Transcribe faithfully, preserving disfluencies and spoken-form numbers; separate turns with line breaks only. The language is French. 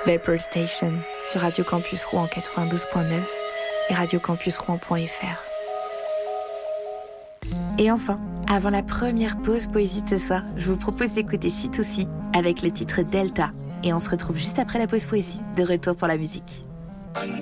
Vapor Station sur Radio Campus Rouen quatre-vingt-douze virgule neuf et radio campus rouen point f r. Et enfin, avant la première pause poésie de ce soir, je vous propose d'écouter C deux C avec le titre Delta. Et on se retrouve juste après la pause poésie, de retour pour la musique.